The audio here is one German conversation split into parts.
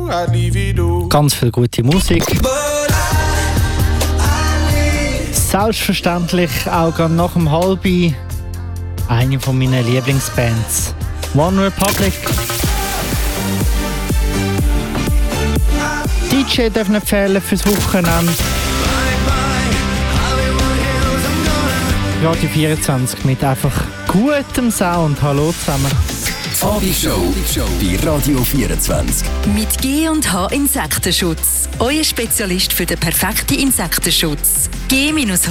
Ganz viel gute Musik. Selbstverständlich auch gerade nach dem Halbi eine von meinen Lieblingsbands, One Republic. DJ darf nicht fehlen fürs Wochenende. Radio 24 mit einfach gutem Sound. Hallo zusammen. Abishow bei Radio 24. Mit G&H Insektenschutz. Euer Spezialist für den perfekten Insektenschutz. g-h.ch.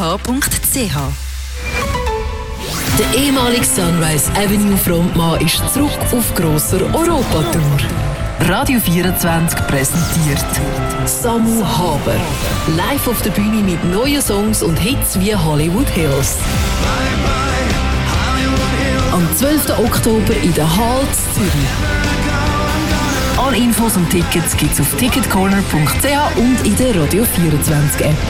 Der ehemalige Sunrise Avenue Frontmann ist zurück auf grosser Europatour. Radio 24 präsentiert Samu Haber. Live auf der Bühne mit neuen Songs und Hits wie Hollywood Hills. Am 12. Oktober in der Halle Zürich. Alle Infos und Tickets gibt's auf ticketcorner.ch und in der Radio 24 App.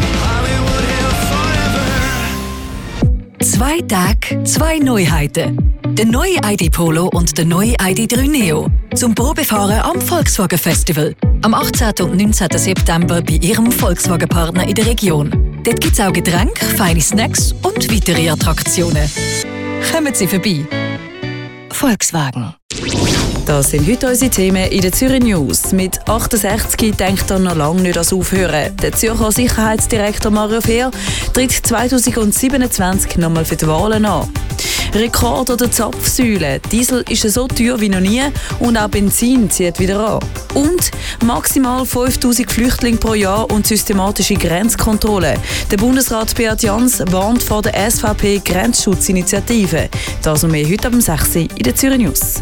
2 Tage, 2 Neuheiten. Der neue ID Polo und der neue ID3 Neo. Zum Probefahren am Volkswagen Festival. Am 18. und 19. September bei Ihrem Volkswagen-Partner in der Region. Dort gibt es auch Getränke, feine Snacks und weitere Attraktionen. Kommen Sie vorbei. Volkswagen. Das sind heute unsere Themen in den Zürich News. Mit 68 denkt er noch lange nicht ans Aufhören. Der Zürcher Sicherheitsdirektor Mario Fehr tritt 2027 nochmal für die Wahlen an. Rekord oder Zapfsäule. Diesel ist so teuer wie noch nie und auch Benzin zieht wieder an. Und maximal 5000 Flüchtlinge pro Jahr und systematische Grenzkontrolle. Der Bundesrat Beat Jans warnt vor der SVP-Grenzschutzinitiative. Das und mehr heute ab 6 Uhr in den Zürich News.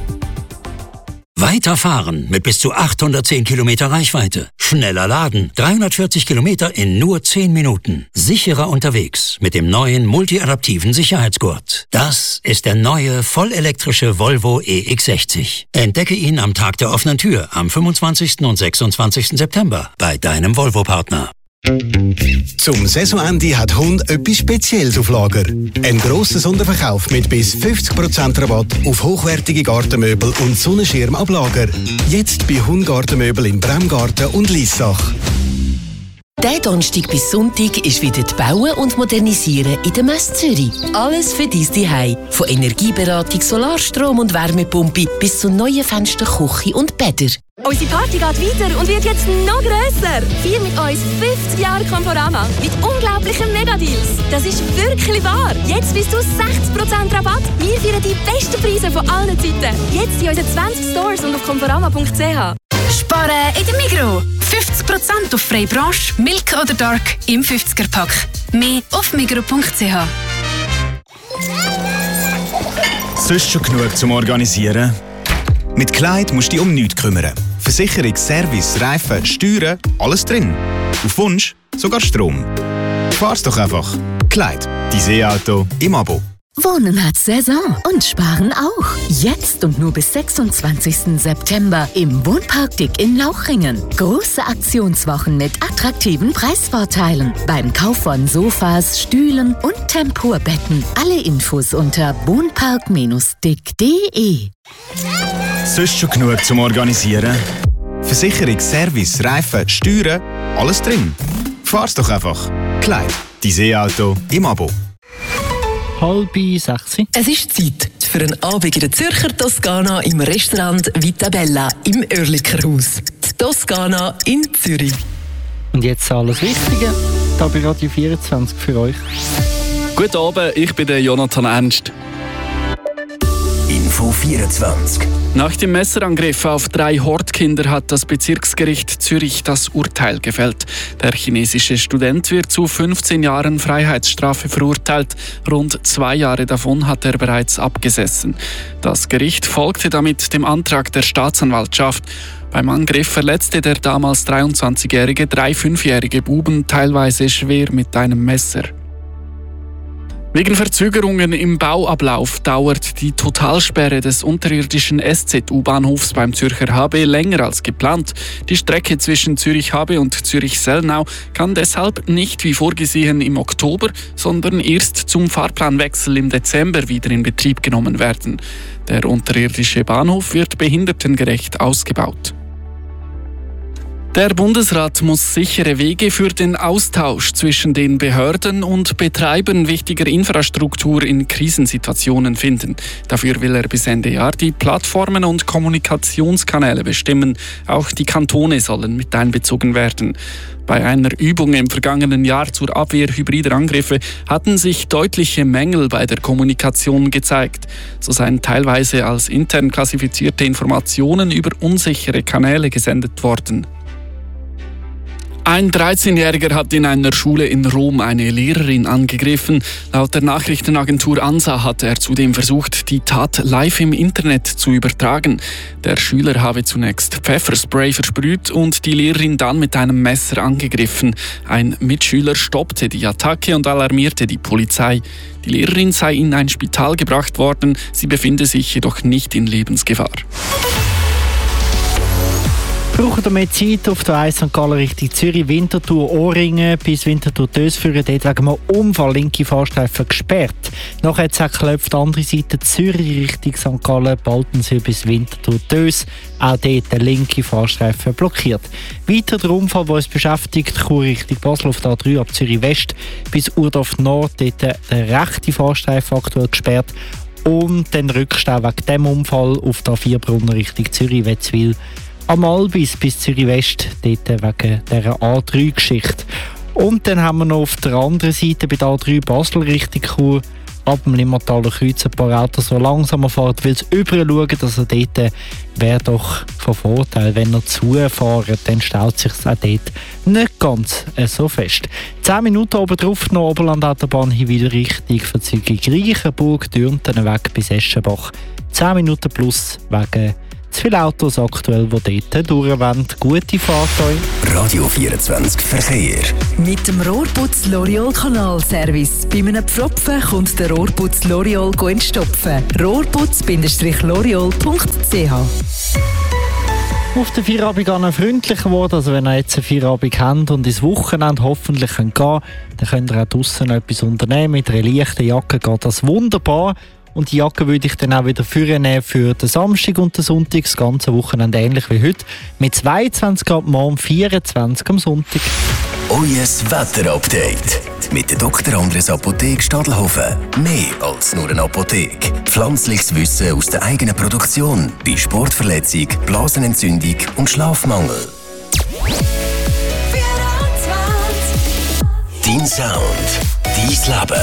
Weiterfahren mit bis zu 810 Kilometer Reichweite. Schneller laden. 340 Kilometer in nur 10 Minuten. Sicherer unterwegs mit dem neuen multiadaptiven Sicherheitsgurt. Das ist der neue vollelektrische Volvo EX60. Entdecke ihn am Tag der offenen Tür am 25. und 26. September bei deinem Volvo-Partner. Zum Saisonende hat Hund etwas Spezielles auf Lager. Ein grosser Sonderverkauf mit bis 50% Rabatt auf hochwertige Gartenmöbel und Sonnenschirmablager. Jetzt bei Hund Gartenmöbel im Bremgarten und Liessach. Der Donnerstag bis Sonntag ist wieder die Bauen und Modernisieren in der Messe Zürich. Alles für dein Zuhause. Von Energieberatung, Solarstrom und Wärmepumpe bis zu neuen Fenstern, Küche und Bäder. Unsere Party geht weiter und wird jetzt noch grösser. Feier mit uns 50 Jahre Conforama mit unglaublichen Megadeals. Das ist wirklich wahr. Jetzt bis zu 60% Rabatt. Wir feiern die besten Preise von allen Zeiten. Jetzt in unseren 20 Stores und auf conforama.ch. Sparen in der Migros. 50% auf freie Branche, Milk oder Dark im 50er-Pack. Mehr auf migros.ch. Sonst schon genug zum Organisieren? Mit Kleid musst du dich um nichts kümmern. Versicherung, Service, Reifen, Steuern, alles drin. Auf Wunsch sogar Strom. Fahr's doch einfach. Kleid, dein E-Auto im Abo. Wohnen hat Saison und Sparen auch. Jetzt und nur bis 26. September im Wohnpark Dick in Lauchringen. Große Aktionswochen mit attraktiven Preisvorteilen. Beim Kauf von Sofas, Stühlen und Tempurbetten. Alle Infos unter wohnpark-dick.de. Sonst schon genug zum Organisieren? Versicherung, Service, Reifen, Steuern, alles drin. Fahr's doch einfach. Kleid, dein E-Auto im Abo. 5:30. Es ist Zeit für einen Abend in der Zürcher Toskana im Restaurant Vita Bella im Oerlikerhaus. Die Toskana in Zürich. Und jetzt alles Wichtige, da bei Radio 24 für euch. Guten Abend, ich bin der Jonathan Ernst. Info 24. Nach dem Messerangriff auf 3 Hortkinder hat das Bezirksgericht Zürich das Urteil gefällt. Der chinesische Student wird zu 15 Jahren Freiheitsstrafe verurteilt. Rund 2 Jahre davon hat er bereits abgesessen. Das Gericht folgte damit dem Antrag der Staatsanwaltschaft. Beim Angriff verletzte der damals 23-jährige 3 5-jährige Buben teilweise schwer mit einem Messer. Wegen Verzögerungen im Bauablauf dauert die Totalsperre des unterirdischen SZ-U-Bahnhofs beim Zürcher HB länger als geplant. Die Strecke zwischen Zürich HB und Zürich-Sellnau kann deshalb nicht wie vorgesehen im Oktober, sondern erst zum Fahrplanwechsel im Dezember wieder in Betrieb genommen werden. Der unterirdische Bahnhof wird behindertengerecht ausgebaut. Der Bundesrat muss sichere Wege für den Austausch zwischen den Behörden und Betreibern wichtiger Infrastruktur in Krisensituationen finden. Dafür will er bis Ende Jahr die Plattformen und Kommunikationskanäle bestimmen. Auch die Kantone sollen mit einbezogen werden. Bei einer Übung im vergangenen Jahr zur Abwehr hybrider Angriffe hatten sich deutliche Mängel bei der Kommunikation gezeigt. So seien teilweise als intern klassifizierte Informationen über unsichere Kanäle gesendet worden. Ein 13-Jähriger hat in einer Schule in Rom eine Lehrerin angegriffen. Laut der Nachrichtenagentur ANSA hat er zudem versucht, die Tat live im Internet zu übertragen. Der Schüler habe zunächst Pfefferspray versprüht und die Lehrerin dann mit einem Messer angegriffen. Ein Mitschüler stoppte die Attacke und alarmierte die Polizei. Die Lehrerin sei in ein Spital gebracht worden, sie befinde sich jedoch nicht in Lebensgefahr. Brauchen wir mehr Zeit auf der A1 St. Gallen Richtung Zürich, Winterthur, Ohrringen bis Winterthur Dös führen, dort wegen einem Unfall linke Fahrstreifen gesperrt. Nachher hat es auf der anderen Seite Zürich Richtung St. Gallen, Baltensee bis Winterthur Dös, auch dort der linke Fahrstreifen blockiert. Weiter der Unfall, der uns beschäftigt, Chur Richtung Basel auf der A3 ab Zürich West bis Urdorf Nord, dort der rechte Fahrstreifen aktuell gesperrt. Und den Rückstau wegen dem Unfall auf der A4 Brunner Richtung Zürich, Wetzwil, am Albis bis Zürich West, dort wegen dieser A3-Geschichte. Und dann haben wir noch auf der anderen Seite bei der A3 Basel Richtung Chur ab dem Limmataler Kreuz ein paar Autos, die langsamer fahren, weil sie überall schauen. Also dort wäre doch von Vorteil, wenn ihr zufahren, dann staut sich es auch dort nicht ganz so fest. 10 Minuten oben drauf noch Oberland-Autobahn Hinwil Richtung Verzeugung Reichenburg, Dürnten weg bis Eschenbach. 10 Minuten plus wegen zu viele Autos aktuell, die dort durchwollen. Gute Fahrt euch. Radio 24 Verkehr. Mit dem Rohrputz L'Oreal Kanalservice. Bei einem Pfropfen kommt der Rohrputz L'Oreal entstopfen. Rohrputz-l'oreal.ch. Auf den Feierabend gehen freundlicher geworden. Also wenn ihr jetzt einen Feierabend habt und ins Wochenende hoffentlich gehen könnt, dann könnt ihr auch draussen etwas unternehmen. Mit einer leichten Jacke geht das wunderbar. Und die Jacke würde ich dann auch wieder vornehmen für den Samstag und den Sonntag, das ganze Wochenende ähnlich wie heute. Mit 22 Grad morgen, 24 am Sonntag. Eues Wetterupdate. Mit der Dr. Andres Apotheke Stadelhofen. Mehr als nur eine Apotheke. Pflanzliches Wissen aus der eigenen Produktion. Bei Sportverletzung, Blasenentzündung und Schlafmangel. Dein Sound. Dein Leben.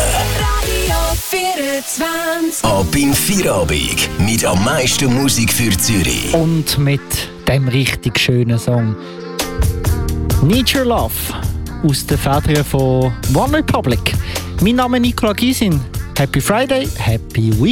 Ab im Feierabend mit am meisten Musik für Zürich. Und mit dem richtig schönen Song Need Your Love aus den Federn von One Republic. Mein Name ist Nicola Gysin. Happy Friday, Happy Week.